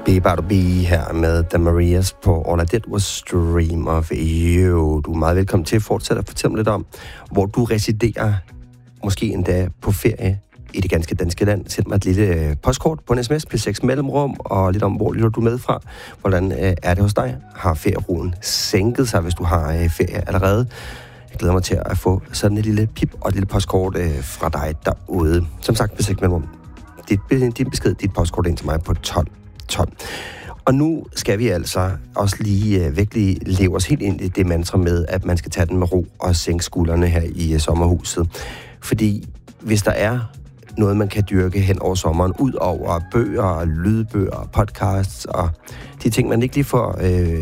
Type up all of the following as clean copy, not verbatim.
Be her med The Marias på All I Did Was Dream of You. Du er meget velkommen til at fortsætte at fortælle lidt om, hvor du residerer, måske endda på ferie i det ganske danske land. Send mig et lille postkort på en sms på 6 mellemrum, og lidt om, hvor lytter du med fra. Hvordan er det hos dig? Har ferieroen sænket sig, hvis du har ferie allerede? Jeg glæder mig til at få sådan et lille pip og et lille postkort fra dig derude. Som sagt, på 6 mellemrum. Din besked, dit postkort ind til mig på 12. Og nu skal vi altså også lige virkelig leve os helt ind i det mantra med, at man skal tage den med ro og sænke skuldrene her i sommerhuset. Fordi hvis der er noget, man kan dyrke hen over sommeren, ud over bøger, lydbøger, podcasts og de ting, man ikke lige får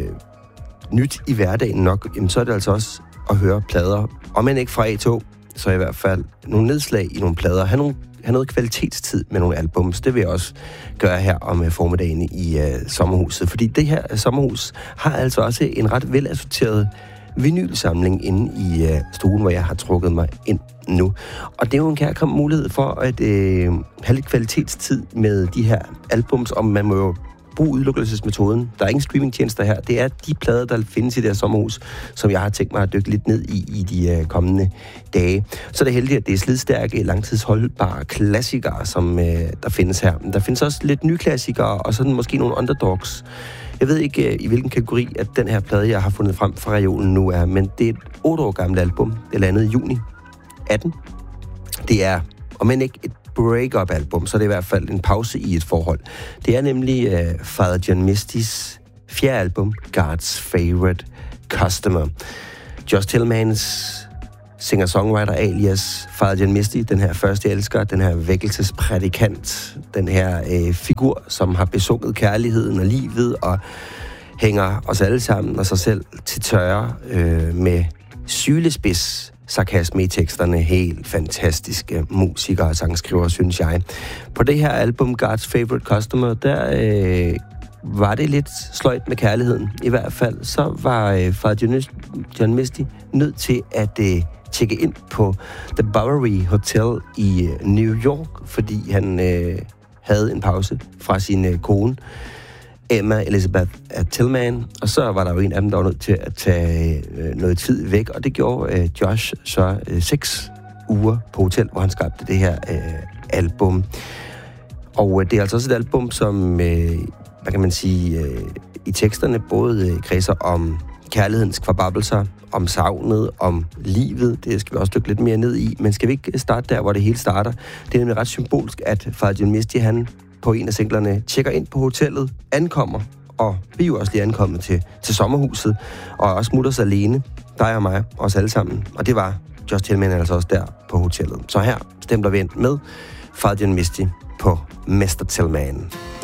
nyt i hverdagen nok, jamen, så er det altså også at høre plader. Og men ikke fra A til Å, så i hvert fald nogle nedslag i nogle plader. Have noget kvalitetstid med nogle albums. Det vil jeg også gøre her om formiddagen i sommerhuset. Fordi det her sommerhus har altså også en ret velassorteret vinylsamling inde i stuen, hvor jeg har trukket mig ind nu. Og det er jo en kærkommen mulighed for at have lidt kvalitetstid med de her albums, om man må jo bruge udelukkelsesmetoden. Der er ingen streamingtjenester her. Det er de plader, der findes i det her sommerhus, som jeg har tænkt mig at dykke lidt ned i de kommende dage. Så er det heldigt, at det er slidstærke, langtidsholdbare klassikere, som der findes her. Der findes også lidt nye klassikere, og sådan måske nogle underdogs. Jeg ved ikke, i hvilken kategori, at den her plade, jeg har fundet frem fra reolen nu er, men det er et 8 år gammelt album. Det landede i juni 18. Det er, om end ikke et break-up-album, så er det i hvert fald en pause i et forhold. Det er nemlig Father John Misty's fjerde album, God's Favorite Customer. Josh Tillmans singer-songwriter alias Father John Misty, den her første elsker, den her vækkelsesprædikant, den her figur, som har besunget kærligheden og livet og hænger os alle sammen og sig selv til tørre med sylespids sarkasme i teksterne. Helt fantastiske musikere og sangskriver, synes jeg. På det her album, God's Favorite Customer, der var det lidt sløjt med kærligheden. I hvert fald så var Father John Misty nødt til at tjekke ind på The Bowery Hotel i New York, fordi han havde en pause fra sin kone, Emma Elizabeth Tillman, og så var der jo en af dem, der var nødt til at tage noget tid væk, og det gjorde Josh så 6 uger på hotel, hvor han skabte det her album. Og det er altså også et album, som, hvad kan man sige, i teksterne både kredser om kærlighedens kvababelser, om savnet, om livet. Det skal vi også dykke lidt mere ned i, men skal vi ikke starte der, hvor det hele starter? Det er nemlig ret symbolsk, at Father John Misty, han på en af singlerne tjekker ind på hotellet, ankommer, og vi er jo også lige ankommet til sommerhuset, og også smutter sig alene, dig og mig, os alle sammen. Og det var Josh Tillman altså også der på hotellet. Så her stempler vi ind med Father John Misty på Mr. Tillman.